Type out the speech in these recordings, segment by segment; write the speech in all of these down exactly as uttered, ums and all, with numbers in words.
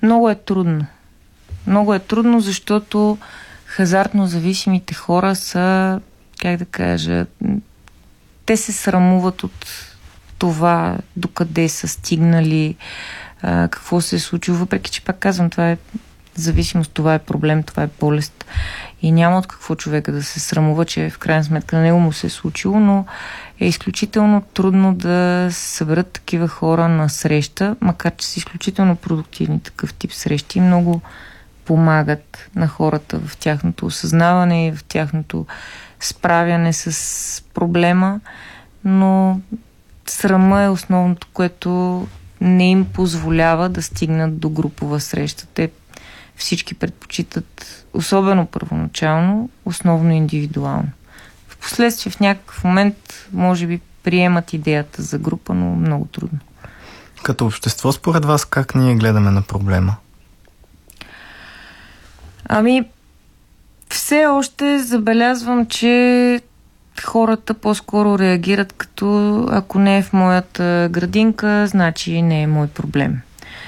Много е трудно. Много е трудно, защото хазартно зависимите хора са, как да кажа, те се срамуват от това, докъде са стигнали, а, какво се е случило. Въпреки че, пак казвам, това е зависимост, това е проблем, това е болест. И няма от какво човека да се срамува, че в крайна сметка на него му се е случило, но е изключително трудно да се съберат такива хора на среща, макар че са изключително продуктивни такъв тип срещи и много помагат на хората в тяхното осъзнаване и в тяхното справяне с проблема, но срама е основното, което не им позволява да стигнат до групова среща. Те всички предпочитат, особено първоначално, основно индивидуално. Впоследствие в някакъв момент може би приемат идеята за група, но много трудно. Като общество, според вас, как ние гледаме на проблема? Ами, все още забелязвам, че хората по-скоро реагират като ако не е в моята градинка, значи не е мой проблем.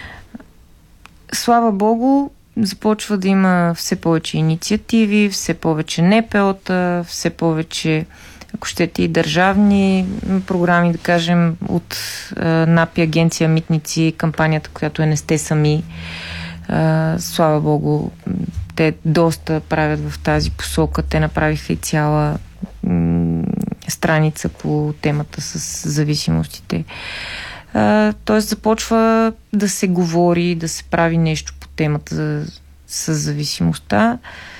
Слава Богу, започва да има все повече инициативи, все повече НПО та, все повече, ако щете, и държавни програми, да кажем, от е, НАПИ, агенция Митници, кампанията, която е "Не сте сами". Е, слава Богу, те доста правят в тази посока. Те направиха и цяла м- страница по темата с зависимостите. Тоест започва да се говори, да се прави нещо по темата за, с зависимостта,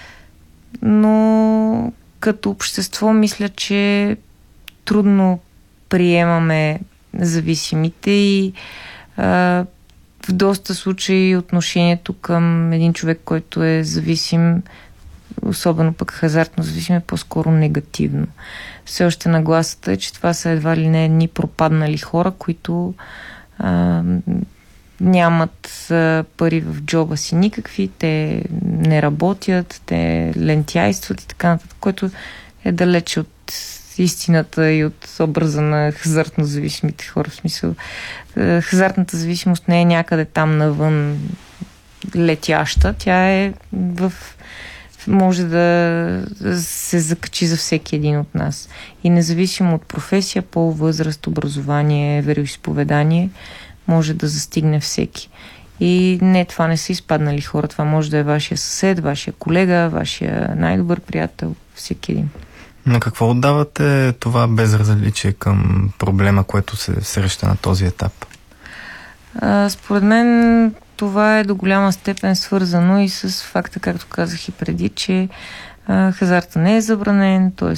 но като общество мисля, че трудно приемаме зависимите и а, в доста случаи отношението към един човек, който е зависим, особено пък хазартно зависим, е по-скоро негативно. Все още нагласата е, че това са едва ли не едни пропаднали хора, които а, нямат а, пари в джоба си никакви, те не работят, те лентяйстват и така нататък, което е далече от истината и от образа на хазартно зависимите хора. В смисъл, а, хазартната зависимост не е някъде там навън летяща, тя е в може да се закачи за всеки един от нас. И независимо от професия, пол, възраст, образование, вероизповедание, може да застигне всеки. И не, това не са изпаднали хора. Това може да е вашия съсед, вашия колега, вашия най-добър приятел, всеки един. На какво отдавате това безразличие към проблема, което се среща на този етап? А, според мен това е до голяма степен свързано и с факта, както казах и преди, че а, хазарта не е забранен, т.е.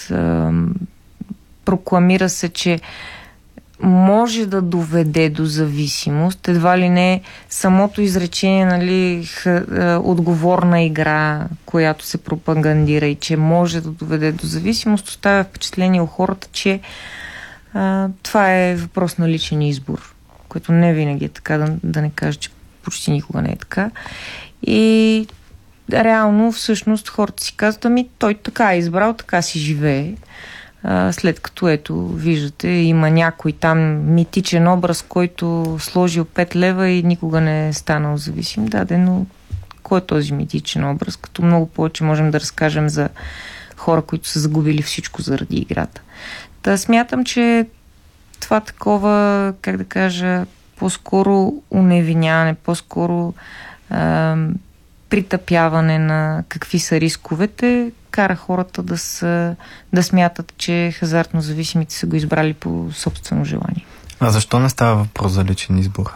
прокламира се, че може да доведе до зависимост. Едва ли не самото изречение, нали, х, отговорна игра, която се пропагандира и че може да доведе до зависимост, оставя впечатление у хората, че а, това е въпрос на личен избор, което не винаги е така, да, да не кажа, че почти никога не е така. И реално, всъщност, хората си казват, ами той така е избрал, така си живее. А, след като, ето, виждате, има някой там митичен образ, който сложил пет лева и никога не е станал зависим. Да, де, но кой е този митичен образ? Като много повече можем да разкажем за хора, които са загубили всичко заради играта. Та смятам, че това такова, как да кажа, по-скоро уневиняване, по-скоро а, притъпяване на какви са рисковете, кара хората да, са, да смятат, че хазартно зависимите са го избрали по собствено желание. А защо не става въпрос за личен избор?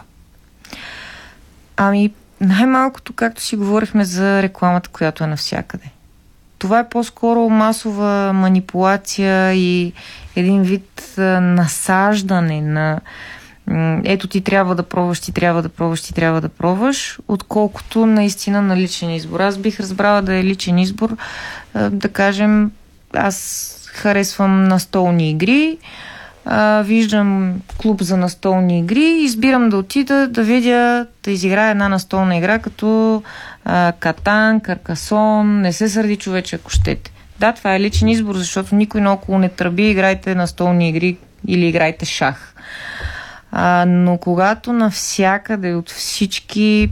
Ами, най-малкото, както си говорихме за рекламата, която е навсякъде. Това е по-скоро масова манипулация и един вид а, насаждане на ето ти трябва да пробваш, ти трябва да пробваш, ти трябва да пробваш, отколкото наистина на личен избор. Аз бих разбрала да е личен избор, да кажем, аз харесвам настолни игри, виждам клуб за настолни игри, избирам да отида да видя, да изиграя една настолна игра, като Катан, Каркасон, не се сърди човече, ако щете. Да, това е личен избор, защото никой наоколо не тръби, играйте настолни игри или играйте шах. А, но когато навсякъде от всички